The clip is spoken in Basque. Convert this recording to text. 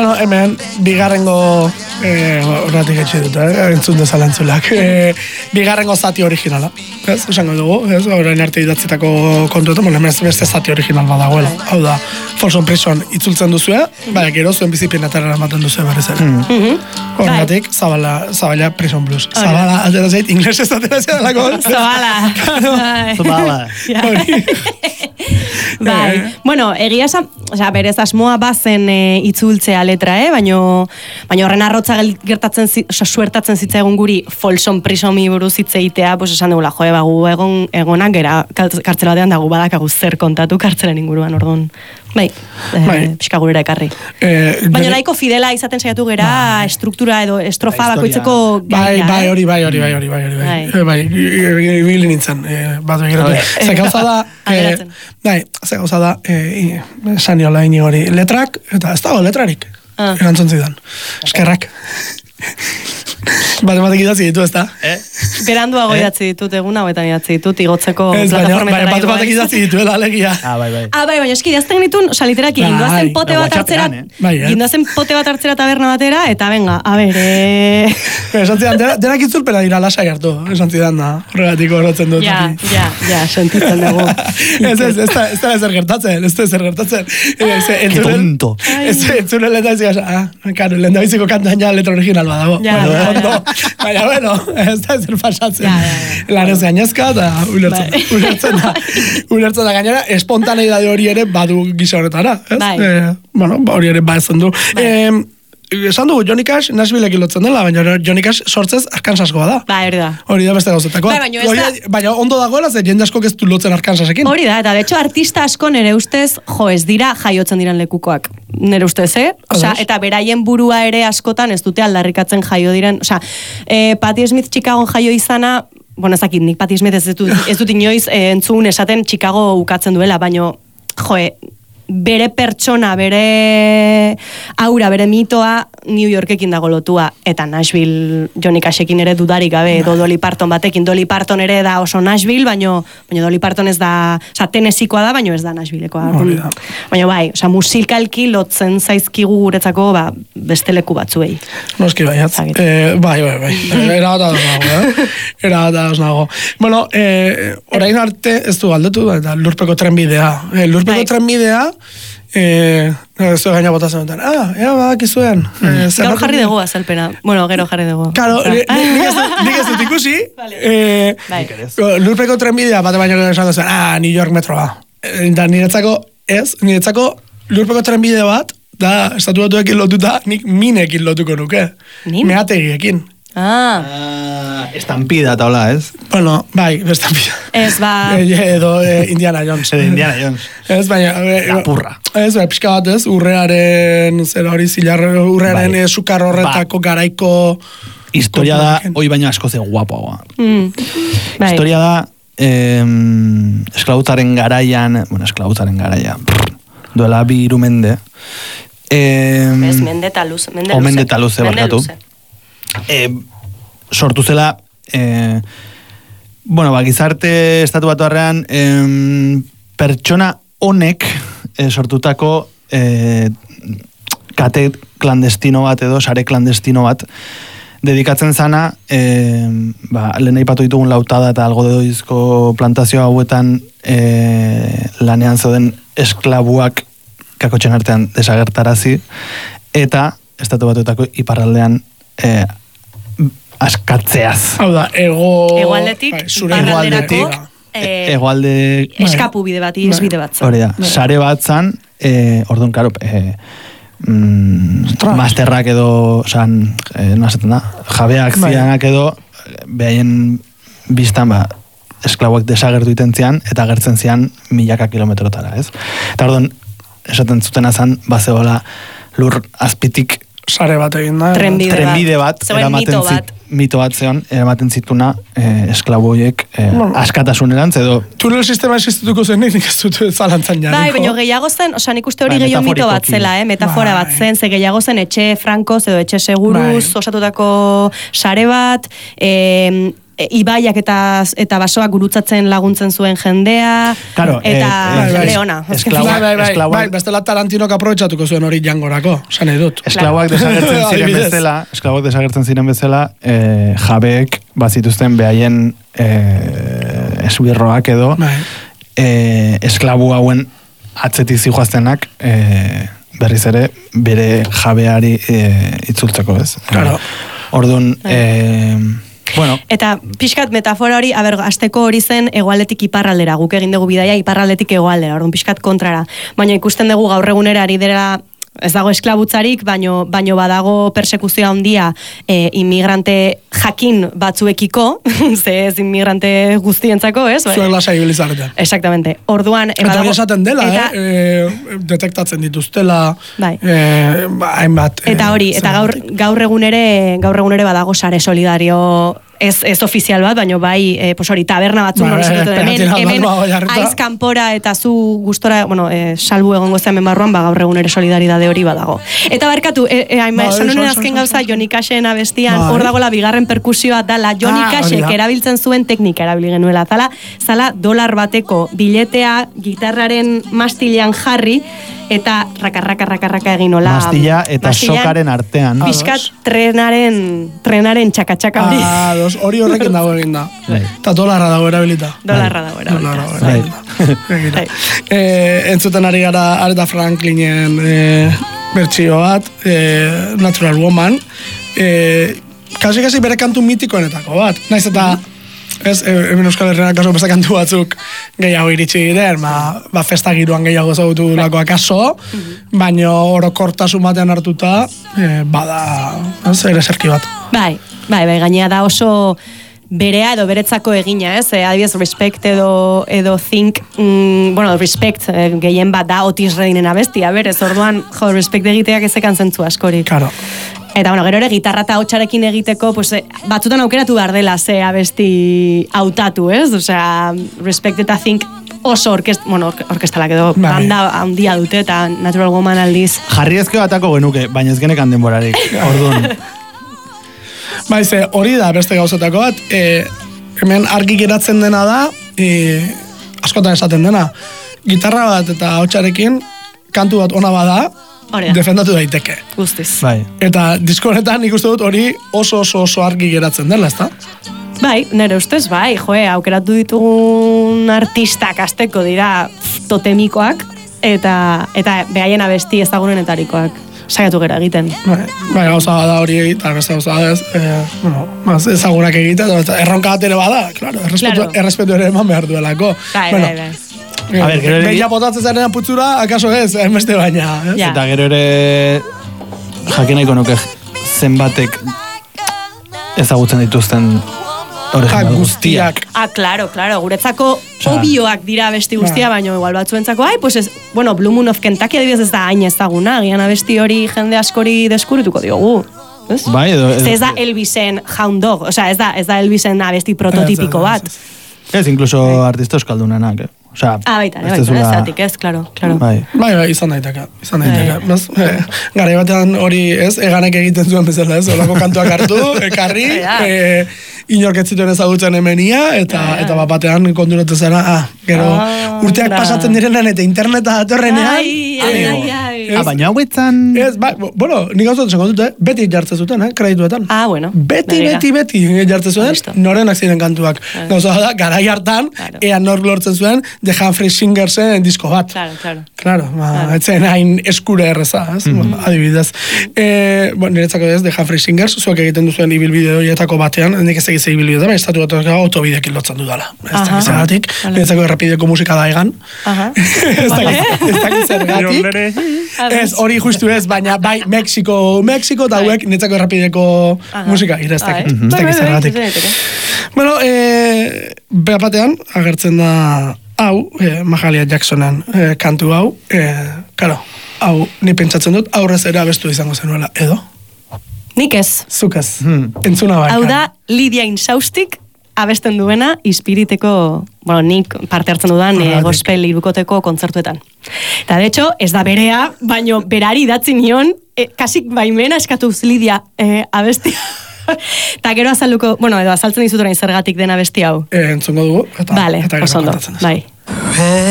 Bueno, hemen, bigarrengo, horretik etxe dut, entzun dezalantzulak, bigarrengo zati originala, ez, esango dugu, ez, orain arte idatzitako kontuetan, bueno, beste zati original badagoela, hau da, Folsom Prison itzultzen duzue, baina gero zuen bizipinatara ematen duzue berriz ere. Horretik, Zabala Prison Blues. Zabala, atera zait, inglesez atera zait alako. Zabala. Bai, bueno, egia esan, berez asmoa bazen itzultzea letra, baina horren arrotza suertatzen zitzaigun guri Folsom Prisomi buruz hitzeitea, pues esan dugula, gu egonak gera kartzela batean dago badakagu zer kontatu kartzelen inguruan, orduan. Bai, pixka gurera ekarri. Baina nahiko fidela izaten saiatu gera struktura edo estrofa bakoitzeko gaia. Bai, ibili nintzen, bat begiratu. Ze gauza da, saniola inigori letrak, eta ez dago letrarik, erantzun zidan. Eskerrak. Batematik idatzi ditu, ez da? Beranduago idatzi ditut, egun hauetan idatzi ditut, igotzeko plataformetara igoa. Batematik idatzi dituela, alegia. Baina eski, idazten ditun, literaki, gindoazen pote bat hartzera taberna batera, eta venga, a ber, esan zidan, denak itzulpera dira lasai hartu, esan zidan da, horregatik horretzen dut. Ja, sentitzen dugu. Ez da ezer gertatzen. Que tonto. Entzule lehen da izan, lehen da biziko kantan ja letra original badago. Baina, bueno, ez da ezer pasatzen. Lanez gainezka, eta ulertzen da gainera, espontaneidade hori ere badu gisa horretara. Bueno, hori ere baezen du. Esan dugu, Johnny Cash Nashvilleekin lotzen dela, baina Johnny Cash sortzez Arkansaskoa da. Hori da. Hori da beste gauzetakoa. Baina ondo dagoela, ze jende askok ez du lotzen Arkansasekin. Hori da, eta de hecho artista asko nere ustez, ez dira jaiotzen diran lekukoak. Nere ustez, eta beraien burua ere askotan ez dute aldarrikatzen jaio diren. Patti Smith Chicagoan jaio izana, bueno, ezakit, nik Patti Smith ez dut inoiz entzun esaten Chicago ukatzen duela, baina, bere pertsona, bere aura, bere mitoa New Yorkekin dago lotua, eta Nashville Johnny Cashekin ere dudarik gabe, edo Dolly Parton batekin. Dolly Parton ere da oso Nashville, baina Dolly Parton ez da, Tennesseekoa da, baina ez da Nashvillekoa. Baina bai, musikalki lotzen zaizkigu guretzako beste leku batzuei. Noski baiat. Bai. Erabata nago. Bueno, orain arte ez du galdetu, eta lurpeko trenbidea. Lurpeko trenbidea, ez du gaina bota zenetan. Badakizuen. Gaur jarri dugu azalpena. Bueno, gero jarri dugu. Claro, nik ez dut ikusi. Lurpeko trenbidea, bate baino gero esan zen, New York metroa. Eta niretzako lurpeko trenbide bat, da, estatu batuekin lotuta, nik minekin lotuko nuke. Meategiekin. Estampida eta hola, ez? Bueno, bai, estampida. Ez, edo Indiana Jones. Indiana Jones. Ez, baina... Lapurra. Ez, pixka bat ez, urrearen sukar horretako garaiko... Historia da, hoi baina asko ze guapoa. Historia da, esklautaren garaian, duela 3 mende. Ez, mendetaluz. Mendetaluz, barkatu. Sortu zela gizarte estatu batuarrean pertsona honek sortutako kate klandestino bat edo sare klandestino bat dedikatzen zana lehen aipatu ditugun Lautada eta algodoizko plantazio hauetan lanean zeuden esklabuak kakotxen artean desagertarazi eta estatu batuetako iparraldean askatzeaz. Hau da, egoaldetik, iparralderako egoalde... Eskapu bide bat, izbide bat. Hori da, sare bat zan, orduan, karo, masterrak edo, jabeak zianak edo, behaien biztan, esklabuak desagertu itentzian, eta gertzen zian milaka kilometrotara, ez? Eta orduan, esaten zutena zan, bazeola lur azpitik sare bat egin da. Trenbide bat. Mito bat zeon, eramaten zituna esklaboiek askatasunerantz edo... Tunel sistema existituko zen nik ez dut zalantzan jarriko. Bai, baina gehiago zen, nik uste hori gehiago mito bat zela, metafora bat zen, ze gehiago zen etxe frankoz edo etxe seguruz osatutako sare bat, ibaiak eta basoak gurutzatzen laguntzen zuen jendea, Claro, eta leona. Bai, bestela Tarantinok aprobetxatuko zuen hori jangorako, esan edut. Esklauak desagertzen ziren bezala, jabeek bazituzten behaien esbirroak edo, esklabu hauen atzetik zijoaztenak, berriz ere, bere jabeari itzultzeko, ez? Claro. Orduan, bueno. Eta pixkat metafora hori, azteko hori zen hegoaldetik iparraldera, guk egin dugu bidaia iparraldetik hegoaldera, orduan pixkat kontrara. Baina ikusten dugu gaur egunera ari dela, ez dago esklabutzarik, baino badago persekuzioa handia inmigrante jakin batzuekiko, ze ez inmigrante guztientzako, ez? Zuen lasa ibilizareten. Exactamente. Orduan, eta hori esaten dela, detektatzen dituztela, hainbat. Eta hori, eta gaur egunere badago sare solidario ez ofizial bat, baina bai, hori, taberna batzuk hemen aiz kanpora eta zu gustora, salbu egongo zen barruan, gaur egunere solidaridade hori badago. Eta barkatu, esan honen azken gauza, Johnny Cashen abestian, hor dagoela bigarren perkusioa dala, Johnny Cashek erabiltzen zuen teknika erabili genuela, zala $1 bateko biletea gitarraren mastilean jarri, eta raka egin hola. Mastilla eta sokaren artean. Bizkat trenaren txaka-txaka hori. Hori horrekin dago egin da. Eta $1 dago erabilita. $1 dago erabilita. Entzuten ari gara Aretha Franklinen bertsio bat, Natural Woman. Kasi bere kantu mitikoenetako bat. Naiz eta hemen Euskal Herrian kaso beste kantu batzuk gehiago iritsi diren, festa giroan gehiago zautu lako akaso, baina orokortasun batean hartuta, bada, ere zerki bat. Bai, gainea da oso berea edo beretzako egina, ez? Adibidez, Respect edo Think, Respect gehien bat da Otis Reddingen abestia, berez, orduan, Respect egiteak ezekan zentzu askorik. Claro. Eta, gero ere, gitarra eta hotxarekin egiteko, batzutan aukeratu behar dela ze abesti hautatu, ez? Osea, Respect eta Think oso orkestalak edo banda handia dute, eta Natural Woman aldiz. Jarri ezkeo atako genuke, baina ez genekan denborarik, orduan. Baize, hori da beste gauzetako bat, hemen argi geratzen dena da, askotan esaten dena, gitarra bat eta hotxarekin, kantu bat ona bada, defendatu daiteke. Guztiz. Bai. Eta disko honetan ikuste dut hori oso argi geratzen dela, ezta? Bai, nire ustez, bai, aukeratu ditugun artistak azteko dira totemikoak, eta behaien abesti ezagunenetarikoak. Saiatu gera egiten. Bai, gauza bada hori egiten, beste gauza ez, ezagunak egiten, erronka bat ere bada, claro, errespetu ere eman behar duelako. Bai. Beia botatzen zarenean putzura, akaso ez, beste baina. Eta gero ere jakin nahiko nuke zenbatek ezagutzen dituzten original guztiak. Claro, guretzako obioak dira abesti guztia, baina igual batzuentzako, Blue Moon of Kentucky adibidez ez da hain ezaguna, gian abesti hori jende askori deskubrituko diogu. Bai, ez da Elvisen Hound Dog, ez da Elvisen abesti prototipiko bat. Ez, incluso artista euskaldunenak, baita, zatik ez, claro. Bai, izan daiteke. Garai batean hori ez, eganek egiten zuen bezala ez, olako kantuak hartu, ekarri, inork ez zituen ezagutzen hemenia, eta batean konduratu zara, gero urteak pasatzen direnean eta interneta datorrenean. Baina hauetan... Nik gauzatu zen dute, beti jartzen zuten, kredituetan. Beti jartzen zuten, norenak ziren kantuak. Gauza da, garai hartan, ea nork lortzen zuen, The Humphrey Singersen disko bat. Claro, etzen hain eskure erreza, adibidez. Niretzako ez, The Humphrey Singers, zuek egiten duzuen ibilbide horietako batean, nik ez egize ibilbide da, estatu bat autobidekin lotzen dudala. Ez dakiz ergatik, niretzako errepideko musika da egan. Ez dakiz ergatik. Ez, hori justu ez, baina bai Mexiko eta hauek niretzako errepideko musika ireztek. Ez dakiz ergatik. Bueno, behapatean, agertzen da hau, Mahalia Jacksonen kantu hau, hau, ni pentsatzen dut, aurrez ere abestu izango zenuela, edo? Nik ez. Zuk ez. Entzuna barkan. Hau da, Lidia Insaustik abesten duena Ispiriteko, nik parte hartzen dudan gospel irukoteko kontzertuetan. Eta, de hecho, ez da berea, baino berari idatzi nion, kasik baimena eskatuz Lidia abestia. Ta gero azalduko, bueno, edo azaltzen dizut orain zergatik dena besti hau. Entzungo dugu. Vale, oso ondo, bai.